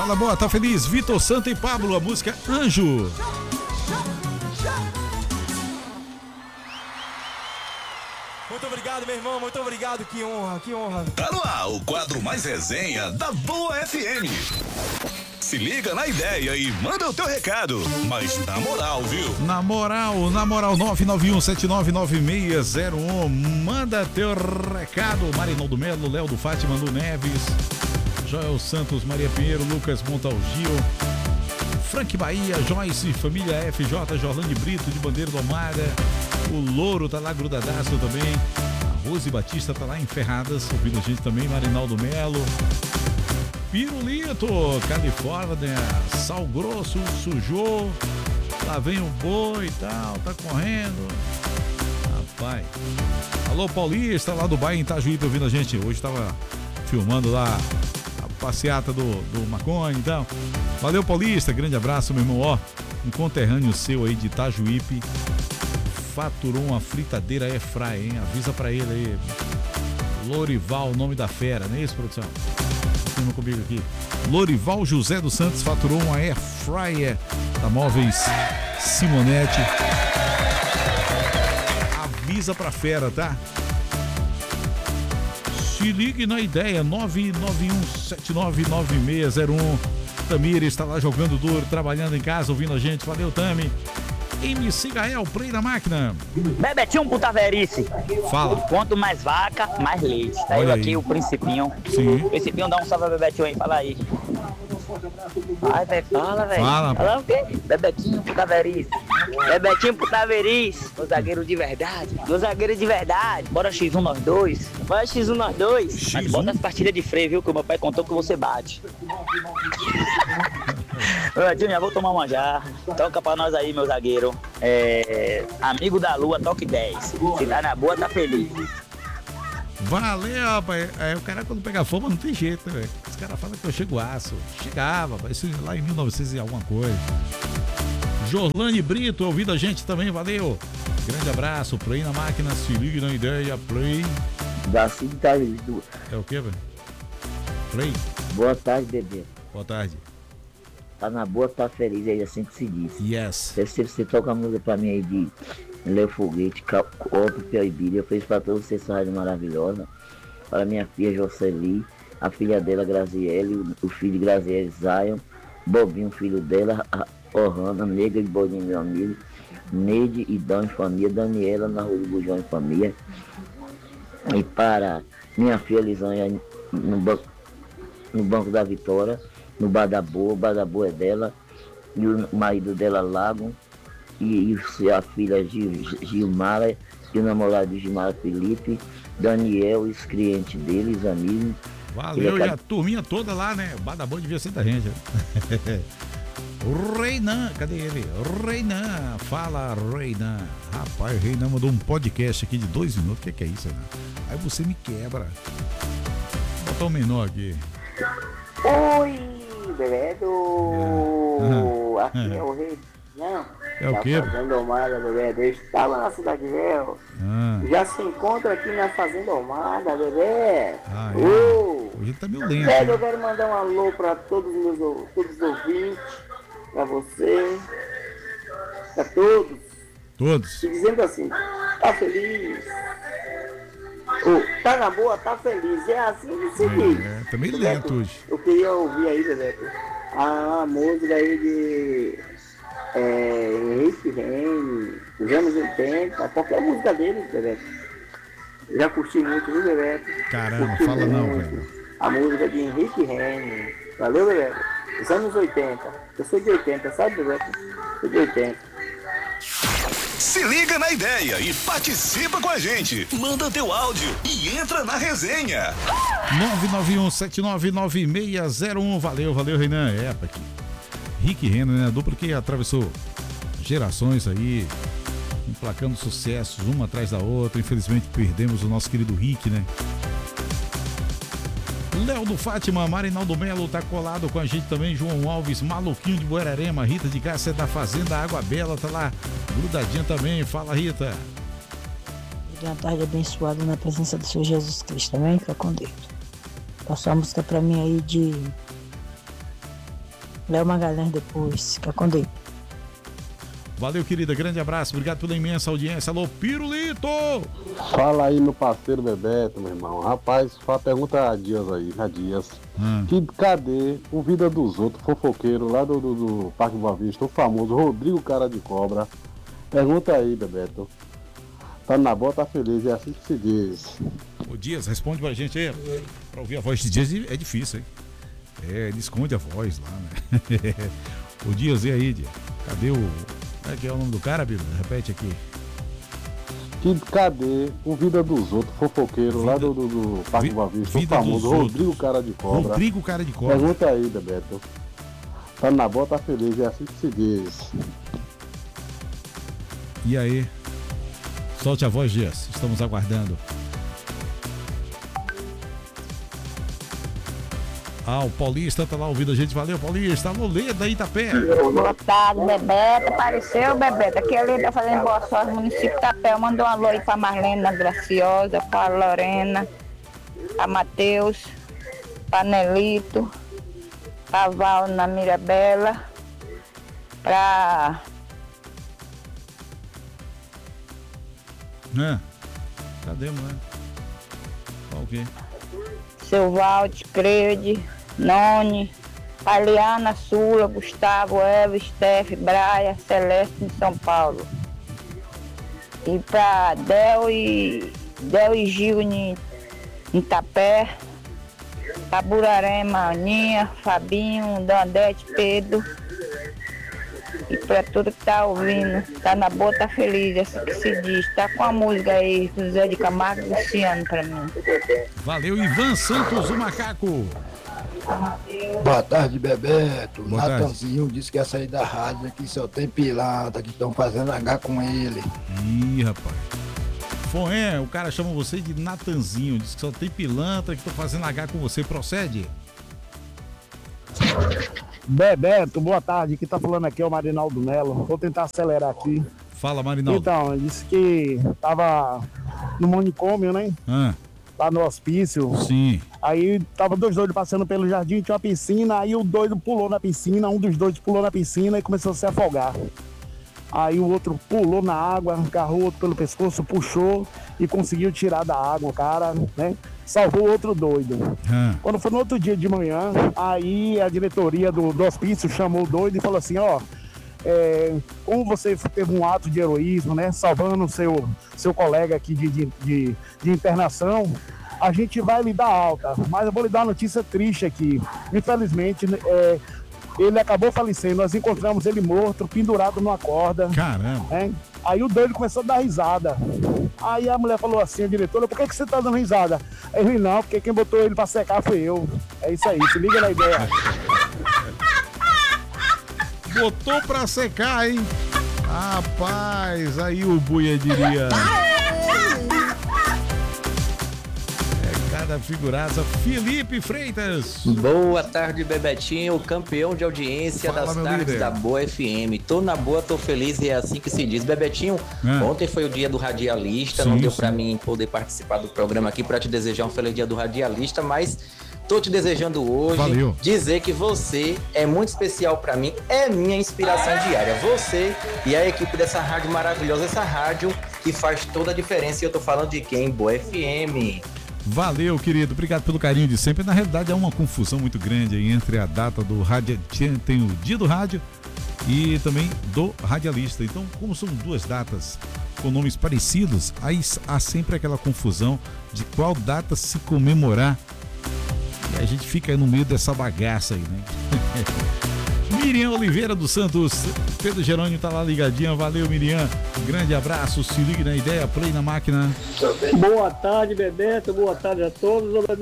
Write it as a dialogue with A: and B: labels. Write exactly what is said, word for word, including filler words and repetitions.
A: Fala boa, tá feliz? Vitor Santo e Pablo, a música Anjo.
B: Muito obrigado, meu irmão, muito obrigado, que honra, que honra.
C: Tá no ar o quadro mais resenha da Boa F M. Se liga na ideia e manda o teu recado, mas na moral, viu?
A: Na moral, na moral, nove nove um sete nove nove seis zero um, manda teu recado. Marinaldo Melo, Léo do Fátima, Lu Neves, Joel Santos, Maria Pinheiro, Lucas Montalgio, Frank Bahia, Joyce, Família F J, Jorlane Brito, de Bandeira do Almada, o Louro tá lá grudadaço também, a Rose Batista tá lá em Ferradas, ouvindo a gente também, Marinaldo Melo, Pirulito, Califórnia, Sal Grosso, sujou, lá vem o boi e tal, tá correndo, rapaz. Alô Paulista, lá do bairro em Itajuípe, ouvindo a gente, hoje tava filmando lá a passeata do, do Marconi, então, valeu Paulista, grande abraço meu irmão, ó, um conterrâneo seu aí de Itajuípe, faturou uma fritadeira air fry, hein, avisa pra ele aí, Lorival, o nome da fera, não é isso, produção? Comigo aqui. Lorival José dos Santos faturou uma air fryer da Móveis Simonetti. Avisa pra fera, tá? Se ligue na ideia, nove nove um sete nove nove seis zero um. Tamir está lá jogando duro, trabalhando em casa, ouvindo a gente. Valeu, Tami. M C Gael, play da máquina.
D: Bebetinho putaverice.
A: Fala.
D: Quanto mais vaca, mais leite. Tá
A: Olha
D: eu
A: aí.
D: aqui, o Principinho.
A: Sim.
D: Principinho, dá um salve a Bebetinho aí, fala aí. Ai, velho, fala, velho.
A: Fala.
D: Fala o quê? Bebetinho putaverice. Bebetinho putaverice. O zagueiro de verdade. O zagueiro de verdade. Bora xis um nós dois. Bora xis um nós dois.
A: xis um?
D: Mas bota as partilhas de freio, viu? Que o meu pai contou que você bate. Bebetinho, já vou tomar uma já. Toca pra nós aí, meu zagueiro. É, amigo da Lua, toque dez. Se tá na boa, tá feliz.
A: Valeu, rapaz. É, o cara quando pega fogo não tem jeito, né, velho? Os caras falam que eu chego aço. Chegava, rapaz. Isso lá em mil e novecentos e alguma coisa. Jorlane Brito, ouvindo a gente também, valeu. Grande abraço, play na máquina, se ligue na ideia, play.
E: Daci de Itajuí.
A: É o que, velho? Play.
E: Boa tarde, bebê.
A: Boa tarde.
E: Tá na boa, tá feliz aí, assim que se diz.
A: Yes.
E: Se você toca a música pra mim aí de Léo Foguete, Copo Proibido, eu fiz pra todos vocês essa rádio maravilhosa. Para minha filha Jocely, a filha dela Graziele, o, o filho de Graziele Zion, Bobinho, filho dela, Ohana, Negra de Bodinho, meu amigo, Neide e Dão em família, Daniela na Rua do Bujão em família. E para minha filha Lisânia no banco, no banco da Vitória, no Bar da Boa, o Bar da Boa é dela, e o marido dela Lago, e, e a filha Gil, Gilmara, e o namorado de Gilmara Felipe, Daniel e os clientes deles, amigos.
A: Valeu, e a turminha toda lá, né? O Bar da Boa devia ser da gente. O Reinan, cadê ele? O Reinan, fala Reinan. Rapaz, o Reinan mandou um podcast aqui de dois minutos. O que, que é isso, Reinan? Aí você me quebra. Vou botar o menor aqui.
F: Oi, Bebedo!
A: Ah,
F: Aqui
A: ah,
F: é o Rei. Não,
A: é o quê?
F: Fazenda Almada, Bebedo. Eu estava na Cidade Velha.
A: Ah,
F: Já se encontra aqui na Fazenda Almada, Bebê.
A: ah
F: Ô,
A: é. Hoje tá meio lento.
F: Bebedo, eu
A: Hein?
F: quero mandar um alô para todos os meus ou- todos os ouvintes, para você, para todos.
A: Todos.
F: E dizendo assim, tá feliz? Ô, tá na boa, tá feliz. É assim que se diz.
A: É, tá meio lento hoje.
F: Eu queria ouvir aí, Bebeto, a música aí de é, Henrique Reine, dos anos oitenta, qualquer música dele, Bebeto. Já curti muito, viu, Bebeto?
A: Caramba,
F: Curti
A: fala não,
F: muito
A: velho.
F: A música de Henrique Reine. Valeu, Bebeto? Dos anos oitenta. Eu sou de oitenta, sabe, Bebeto? Sou de oitenta.
C: Se liga na ideia e participa com a gente. Manda teu áudio e entra na resenha.
A: nove nove um sete nove nove seis zero um. Valeu, valeu, Reinan. É, aqui. Rick e Renan, né? A dupla que atravessou gerações aí, emplacando sucessos, uma atrás da outra. Infelizmente perdemos o nosso querido Rick, né? Léo do Fátima, Marinaldo Melo tá colado com a gente também, João Alves, Maluquinho de Buerarema, Rita de Cássia da Fazenda Água Bela tá lá, grudadinha também. Fala, Rita.
G: Uma tarde abençoada na presença do Senhor Jesus Cristo, também fica com Deus. Passou a música pra mim aí de Léo Magalhães depois. Fica com Deus.
A: Valeu, querida. Grande abraço. Obrigado pela imensa audiência. Alô, Pirulito!
H: Fala aí, meu parceiro Bebeto, meu irmão. Rapaz, fala, pergunta a Dias aí, a Dias.
A: Hum.
H: Que cadê o Vida dos Outros, fofoqueiro lá do, do, do Parque Boa Vista, o famoso Rodrigo Cara de Cobra? Pergunta aí, Bebeto. Tá na boa, tá feliz, é assim que se diz.
A: O Dias, responde pra gente aí. Pra ouvir a voz de Dias é difícil, hein? É, ele esconde a voz lá, né? O Dias, e aí, Dias? Cadê o... Como é que é o nome do cara, Bíblia? Repete aqui.
H: Que cadê o Vida dos Outros, fofoqueiro
A: Vida,
H: lá do, do, do Parque
A: vi,
H: Boa Vista, o
A: Vida
H: famoso Rodrigo Cara de Cobra?
A: Rodrigo Cara de Cobra.
H: Pergunta aí, Bebeto. Tá na boa, tá feliz, é assim que se diz.
A: E aí? Solte a voz, Dias. Estamos aguardando. Ah, o Paulista tá lá ouvindo a gente. Valeu, Paulista. Alô, Leda, Itapé.
I: Boa tarde, Bebeto. Apareceu, Bebeto. Aqui é Leda fazendo boa sorte, município de Itapé. Mandou um alô aí pra Marlena Graciosa, pra Lorena, pra Matheus, pra Nelito, pra Val na Mirabela, pra...
A: Ah, cadê, mulher? Qual o quê?
I: Seu Valde, Crede, Noni, Aliana, Sula, Gustavo, Eva, Steph, Braia, Celeste de São Paulo. E pra Del e, Del e Gil em Itapé, pra Burarema, Aninha, Fabinho, Dandete, Pedro. E pra tudo que tá ouvindo, tá na boa, tá feliz, é assim que se diz. Tá com a música aí, José de Camargo e Luciano pra mim.
A: Valeu, Ivan Santos, o macaco.
J: Boa tarde, Bebeto.
A: Boa
J: Natanzinho disse que ia sair da rádio aqui, só tem pilantra que estão fazendo H com ele.
A: Ih, rapaz. Foé, o cara chama você de Natanzinho, diz que só tem pilantra que estão fazendo H com você. Procede?
K: Bebeto, boa tarde. Quem tá falando aqui é o Marinaldo Melo. Vou tentar acelerar aqui.
A: Fala, Marinaldo.
K: Então, ele disse que tava no manicômio, né?
A: Ah.
K: Lá no hospício.
A: Sim.
K: Aí tava dois doidos passando pelo jardim, tinha uma piscina, aí o doido pulou na piscina, um dos doidos pulou na piscina e começou a se afogar. Aí o outro pulou na água, agarrou o outro pelo pescoço, puxou e conseguiu tirar da água o cara, né? Salvou o outro doido.
A: Hum.
K: Quando foi no outro dia de manhã, aí a diretoria do, do hospício chamou o doido e falou assim, ó, é, como você teve um ato de heroísmo, né, salvando o seu, seu colega aqui de, de, de, de internação, a gente vai lhe dar alta, mas eu vou lhe dar uma notícia triste aqui. Infelizmente, é, ele acabou falecendo, nós encontramos ele morto, pendurado numa corda.
A: Caramba.
K: Né? Aí o doido começou a dar risada. Aí a mulher falou assim, a diretora, por que, que você tá dando risada? Ele, não, porque quem botou ele pra secar foi eu. É isso aí, se liga na ideia.
A: Botou pra secar, hein? Rapaz, aí o Buia diria. É cada figuraça. Felipe Freitas.
L: Boa tarde, Bebetinho, campeão de audiência
A: Fala,
L: das
A: meu
L: tardes
A: líder.
L: da Boa F M. Tô na boa, tô feliz e é assim que se diz. Bebetinho,
A: É.
L: ontem foi o dia do radialista,
A: Sim,
L: não deu
A: sim.
L: pra mim poder participar do programa aqui pra te desejar um feliz dia do radialista, mas tô te desejando hoje
A: Valeu.
L: dizer que você é muito especial pra mim, é minha inspiração diária. Você e a equipe dessa rádio maravilhosa, essa rádio que faz toda a diferença. E eu tô falando de quem? Boa F M.
A: Valeu, querido. Obrigado pelo carinho de sempre. Na realidade, há uma confusão muito grande aí entre a data do rádio. Tem o dia do rádio e também do radialista. Então, como são duas datas com nomes parecidos, aí há sempre aquela confusão de qual data se comemorar. E a gente fica aí no meio dessa bagaça aí, né? Miriam Oliveira dos Santos, Pedro Jerônimo tá lá ligadinha, valeu Miriam, grande abraço, se ligue na ideia, play na máquina.
M: Boa tarde, Bebeto, boa tarde a todos.